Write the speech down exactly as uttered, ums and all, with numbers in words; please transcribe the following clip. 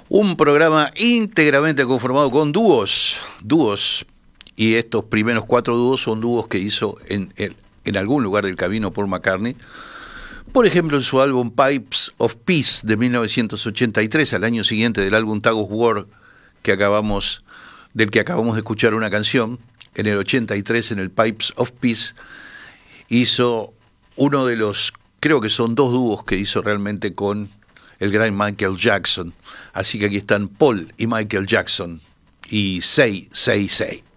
Un programa íntegramente conformado con dúos, dúos, y estos primeros cuatro dúos son dúos que hizo en, en, en algún lugar del camino Paul McCartney. Por ejemplo, en su álbum Pipes of Peace de mil novecientos ochenta y tres, al año siguiente del álbum Tug of War, que acabamos, del que acabamos de escuchar una canción, en el ochenta y tres, en el Pipes of Peace, hizo uno de los, creo que son dos dúos que hizo realmente con el gran Michael Jackson. Así que aquí están Paul y Michael Jackson y Say, Say, Say.